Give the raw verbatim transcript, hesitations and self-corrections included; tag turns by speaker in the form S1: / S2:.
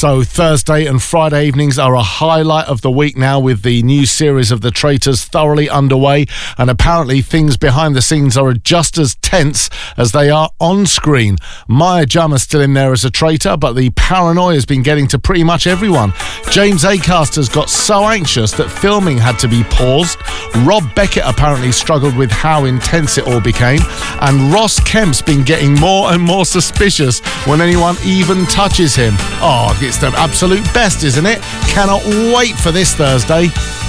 S1: So Thursday and Friday evenings are a highlight of the week now, with the new series of The Traitors thoroughly underway, and apparently things behind the scenes are just as tense as they are on screen. Maya Jama still in there as a traitor, but the paranoia has been getting to pretty much everyone. James Acaster's got so anxious that filming had to be paused. Rob Beckett apparently struggled with how intense it all became, and Ross Kemp's been getting more and more suspicious when anyone even touches him. Oh, it's the absolute best, isn't it? Cannot wait for this Thursday.